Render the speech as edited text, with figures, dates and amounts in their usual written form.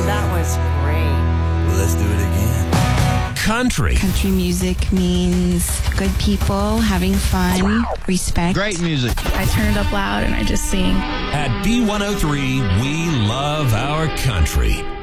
That was great. Well, let's do it again. Country. Country music means good people, having fun, respect. Great music. I turn it up loud and I just sing. At B103, we love our country.